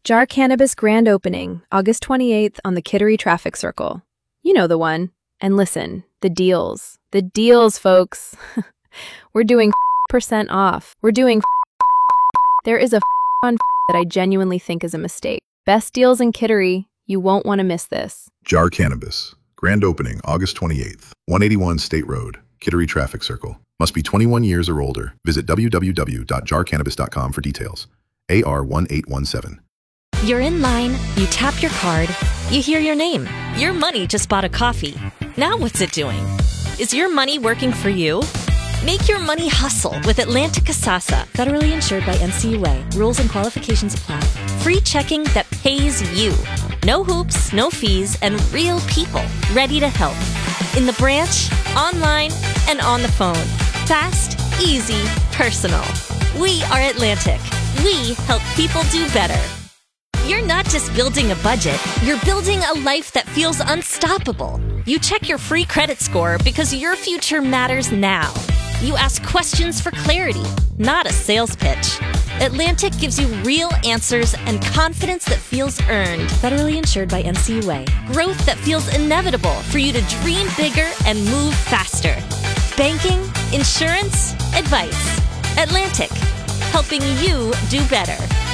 Jar Cannabis grand opening, August 28th on the Kittery Traffic Circle. You know the one. And listen, the deals. The deals, folks. We're doing % off. We're doing There is a on that I genuinely think is a mistake. Best deals in Kittery. You won't want to miss this. Jar Cannabis. Grand opening, August 28th. 181 State Road, Kittery Traffic Circle. Must be 21 years or older. Visit www.jarcannabis.com for details. AR1817. You're in line, you tap your card, you hear your name. Your money just bought a coffee. Now what's it doing? Is your money working for you? Make your money hustle with Atlantic Kasasa. Federally insured by NCUA. Rules and qualifications apply. Free checking that pays you. No hoops, no fees, and real people ready to help. In the branch, online, and on the phone. Fast, easy, personal. We are Atlantic. We help people do better. You're not just building a budget, you're building a life that feels unstoppable. You check your free credit score because your future matters now. You ask questions for clarity, not a sales pitch. Atlantic gives you real answers and confidence that feels earned. Federally insured by NCUA. Growth that feels inevitable for you to dream bigger and move faster. Banking, insurance, advice. Atlantic, helping you do better.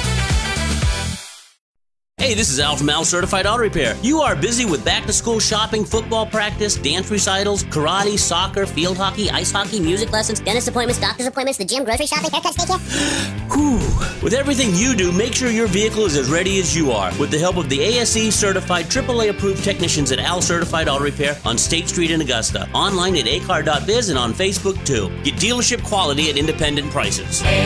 Hey, this is Al from Al Certified Auto Repair. You are busy with back-to-school shopping, football practice, dance recitals, karate, soccer, field hockey, ice hockey, music lessons, dentist appointments, doctor's appointments, the gym, grocery shopping, haircuts, daycare. Whew. With everything you do, make sure your vehicle is as ready as you are with the help of the ASE certified, AAA approved technicians at Al Certified Auto Repair on State Street in Augusta. Online at acar.biz and on Facebook too. Get dealership quality at independent prices.